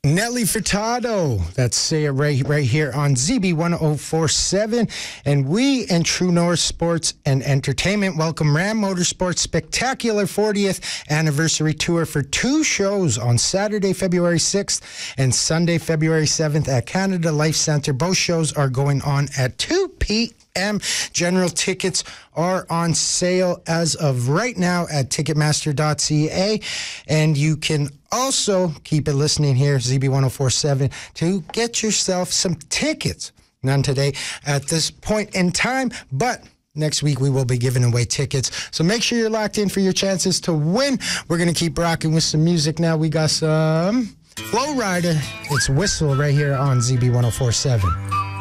Nelly Furtado. That's Say It right here on ZB1047. And we in True North Sports and Entertainment welcome Ram Motorsports' spectacular 40th anniversary tour for 2 shows on Saturday, February 6th and Sunday, February 7th at Canada Life Centre. Both shows are going on at 2 p.m. General tickets are on sale as of right now at Ticketmaster.ca. And you can also keep it listening here, ZB1047, to get yourself some tickets. None today at this point in time, but next week we will be giving away tickets. So make sure you're locked in for your chances to win. We're going to keep rocking with some music now. We got some Flow Rider. It's Whistle right here on ZB1047.